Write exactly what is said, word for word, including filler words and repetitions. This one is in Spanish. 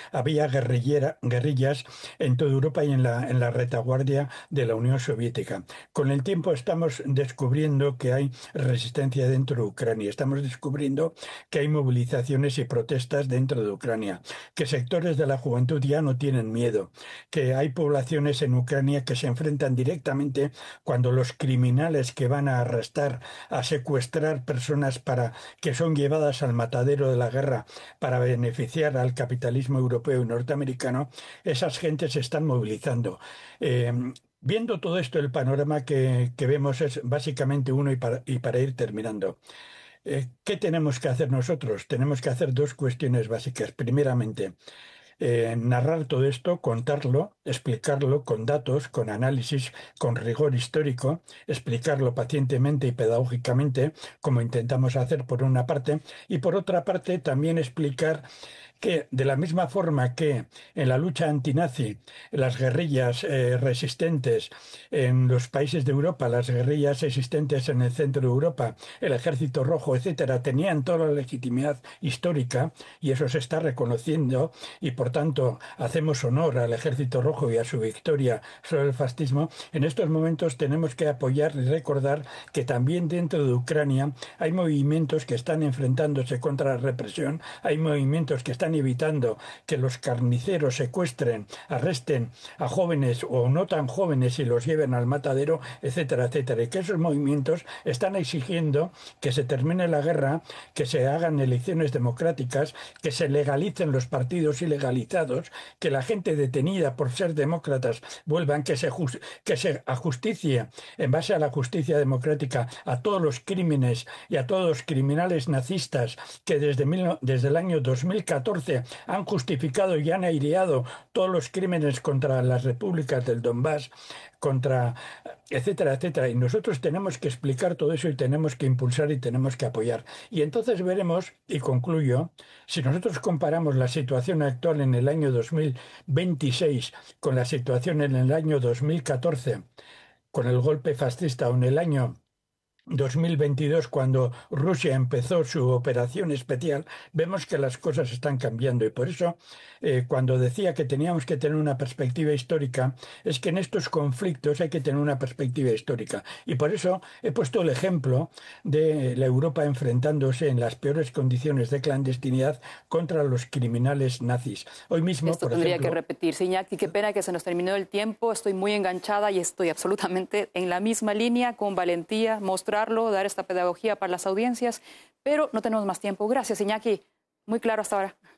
había guerrillera, guerrillas en toda Europa y en la, en la retaguardia de la Unión Soviética. Con el tiempo estamos descubriendo que hay resistencia dentro de Ucrania, estamos descubriendo que hay movilizaciones y protestas dentro de Ucrania, que sectores de la juventud ya no tienen miedo, que hay poblaciones en Ucrania que se enfrentan directamente cuando los criminales que van a arrestar, a secuestrar personas para que son llevadas al matadero de la guerra para beneficiar al capitalismo europeo y norteamericano, esas gentes se están movilizando. Eh, Viendo todo esto, el panorama que, que vemos es básicamente uno y para, y para ir terminando. Eh, ¿qué tenemos que hacer nosotros? Tenemos que hacer dos cuestiones básicas. Primeramente, eh, narrar todo esto, contarlo, explicarlo con datos, con análisis, con rigor histórico, explicarlo pacientemente y pedagógicamente, como intentamos hacer por una parte, y por otra parte también explicar que de la misma forma que en la lucha antinazi, las guerrillas eh, resistentes en los países de Europa, las guerrillas existentes en el centro de Europa, el Ejército Rojo, etcétera, tenían toda la legitimidad histórica y eso se está reconociendo y por tanto hacemos honor al Ejército Rojo y a su victoria sobre el fascismo. En estos momentos tenemos que apoyar y recordar que también dentro de Ucrania hay movimientos que están enfrentándose contra la represión, hay movimientos que están evitando que los carniceros secuestren, arresten a jóvenes o no tan jóvenes y los lleven al matadero, etcétera, etcétera. Y que esos movimientos están exigiendo que se termine la guerra, que se hagan elecciones democráticas, que se legalicen los partidos ilegalizados, que la gente detenida por ser demócratas vuelvan, que se, que se ajusticie en base a la justicia democrática a todos los crímenes y a todos los criminales nazistas que desde, mil, desde el año dos mil catorce han justificado y han aireado todos los crímenes contra las repúblicas del Donbass, contra etcétera, etcétera. Y nosotros tenemos que explicar todo eso y tenemos que impulsar y tenemos que apoyar. Y entonces veremos, y concluyo, si nosotros comparamos la situación actual en el año dos mil veintiséis con la situación en el año dos mil catorce, con el golpe fascista o en el año dos mil veintidós, cuando Rusia empezó su operación especial, vemos que las cosas están cambiando. Y por eso, eh, cuando decía que teníamos que tener una perspectiva histórica, es que en estos conflictos hay que tener una perspectiva histórica. Y por eso he puesto el ejemplo de la Europa enfrentándose en las peores condiciones de clandestinidad contra los criminales nazis. Hoy mismo, Esto por tendría ejemplo, que repetirse. Iñaki, qué pena que se nos terminó el tiempo. Estoy muy enganchada y estoy absolutamente en la misma línea, con valentía, mostrar dar esta pedagogía para las audiencias, pero no tenemos más tiempo. Gracias, Iñaki. Muy claro hasta ahora.